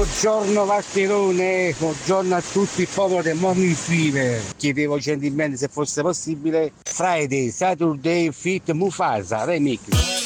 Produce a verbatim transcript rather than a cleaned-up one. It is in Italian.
Buongiorno Valterone, buongiorno a tutti il popolo del Morning Fever. Chiedevo gentilmente se fosse possibile Friday, Saturday, Fit Mufasa, remix.